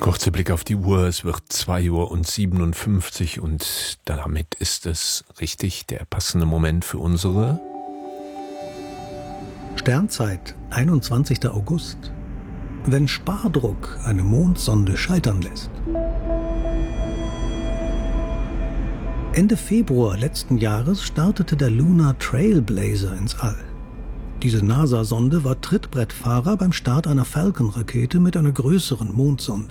Kurzer Blick auf die Uhr, es wird 2:57 und damit ist es richtig der passende Moment für unsere Sternzeit, 21. August. Wenn Spardruck eine Mondsonde scheitern lässt. Ende Februar letzten Jahres startete der Lunar Trailblazer ins All. Diese NASA-Sonde war Trittbrettfahrer beim Start einer Falcon-Rakete mit einer größeren Mondsonde.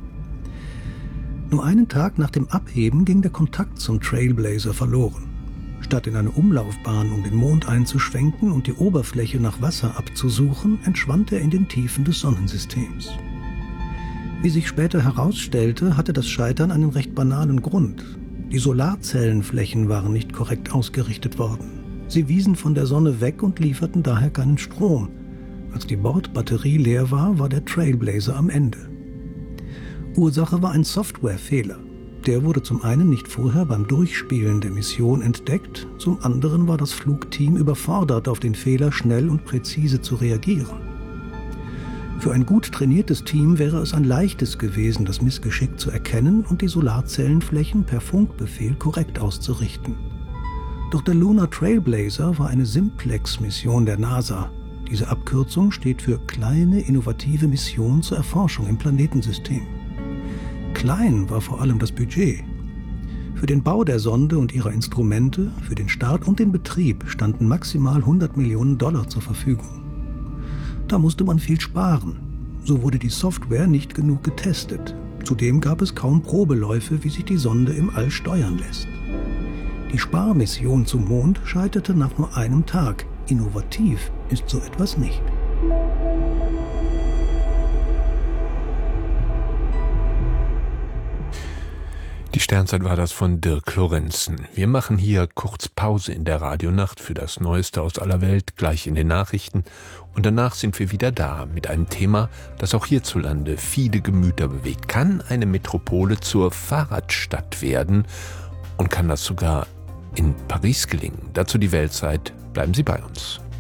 Nur einen Tag nach dem Abheben ging der Kontakt zum Trailblazer verloren. Statt in eine Umlaufbahn um den Mond einzuschwenken und die Oberfläche nach Wasser abzusuchen, entschwand er in den Tiefen des Sonnensystems. Wie sich später herausstellte, hatte das Scheitern einen recht banalen Grund. Die Solarzellenflächen waren nicht korrekt ausgerichtet worden. Sie wiesen von der Sonne weg und lieferten daher keinen Strom. Als die Bordbatterie leer war, war der Trailblazer am Ende. Ursache war ein Softwarefehler. Der wurde zum einen nicht vorher beim Durchspielen der Mission entdeckt, zum anderen war das Flugteam überfordert, auf den Fehler schnell und präzise zu reagieren. Für ein gut trainiertes Team wäre es ein leichtes gewesen, das Missgeschick zu erkennen und die Solarzellenflächen per Funkbefehl korrekt auszurichten. Doch der Lunar Trailblazer war eine Simplex-Mission der NASA. Diese Abkürzung steht für Kleine Innovative Mission zur Erforschung im Planetensystem. Klein war vor allem das Budget. Für den Bau der Sonde und ihrer Instrumente, für den Start und den Betrieb standen maximal $100 Millionen zur Verfügung. Da musste man viel sparen. So wurde die Software nicht genug getestet. Zudem gab es kaum Probeläufe, wie sich die Sonde im All steuern lässt. Die Sparmission zum Mond scheiterte nach nur einem Tag. Innovativ ist so etwas nicht. Die Sternzeit war das von Dirk Lorenzen. Wir machen hier kurz Pause in der Radionacht für das Neueste aus aller Welt, gleich in den Nachrichten. Und danach sind wir wieder da mit einem Thema, das auch hierzulande viele Gemüter bewegt. Kann eine Metropole zur Fahrradstadt werden? Und kann das sogar in Paris gelingen? Dazu die Weltzeit. Bleiben Sie bei uns.